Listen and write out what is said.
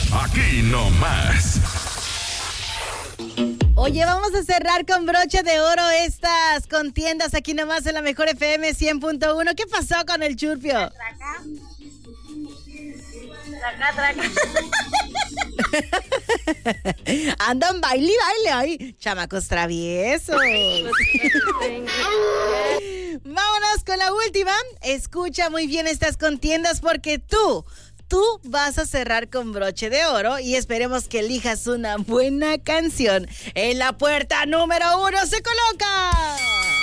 Aquí no más. Oye, vamos a cerrar con broche de oro estas contiendas aquí nomás en la Mejor FM 100.1. ¿Qué pasó con el Churpio? Traca. Andan baile ahí, chamacos traviesos. Vámonos con la última. Escucha muy bien estas contiendas porque tú vas a cerrar con broche de oro y esperemos que elijas una buena canción. En la puerta número 1 se coloca